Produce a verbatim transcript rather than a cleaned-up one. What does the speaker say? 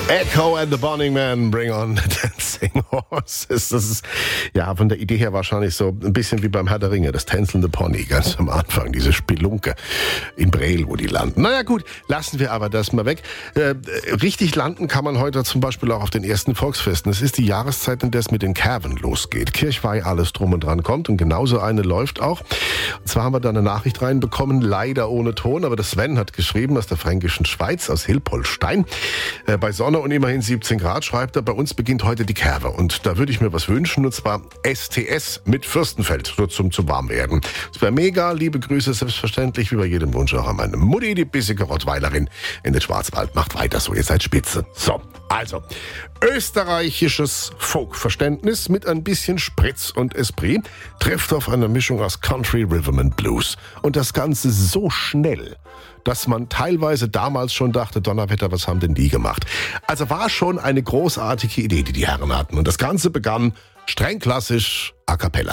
Echo and the Burning Man, Bring on the Dancing Horses. Das ist ja von der Idee her wahrscheinlich so ein bisschen wie beim Herr der Ringe, das tänzelnde Pony, ganz am Anfang, diese Spelunke in Brel, wo die landen. Naja gut, lassen wir aber das mal weg. Äh, richtig landen kann man heute zum Beispiel auch auf den ersten Volksfesten. Es ist die Jahreszeit, in der es mit den Kerven losgeht. Kirchweih, alles drum und dran kommt und genauso eine läuft auch. Und zwar haben wir da eine Nachricht reinbekommen, leider ohne Ton, aber der Sven hat geschrieben aus der fränkischen Schweiz, aus Hilpoltstein. Äh, bei Sonne und immerhin siebzehn Grad schreibt er, bei uns beginnt heute die Kerwe. Und da würde ich mir was wünschen, und zwar S T S mit Fürstenfeld, so zum, zum Warmwerden. Das wäre mega, liebe Grüße, selbstverständlich, wie bei jedem Wunsch auch an meine Mutti, die bissige Rottweilerin in den Schwarzwald. Macht weiter so, ihr seid spitze. So, also, österreichisches Folkverständnis mit ein bisschen Spritz und Esprit trifft auf eine Mischung aus Country, Rhythm and Blues. Und das Ganze so schnell, dass man teilweise damals schon dachte, Donnerwetter, was haben denn die gemacht? Also war schon eine großartige Idee, die die Herren hatten. Und das Ganze begann streng klassisch a cappella.